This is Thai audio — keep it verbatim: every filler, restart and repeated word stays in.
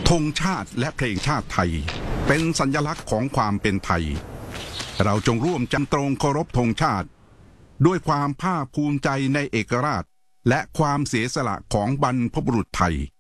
ธงชาติและเพลงชาติไทยเป็นสัญลักษณ์ของความเป็นไทยเราจงร่วมจำตรงเคารพธงชาติด้วยความภาคภูมิใจในเอกราชและความเสียสละของบรรพบุรุษไทย